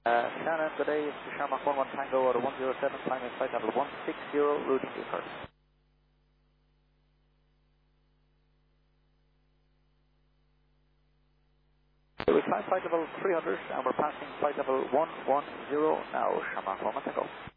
Shannon, good day. It's Sharmak 11 Tango out of 107, climbing flight level 160, routing Newport. We climb flight level 300 and we're passing flight level 110 now, Sharmak 11 Tango.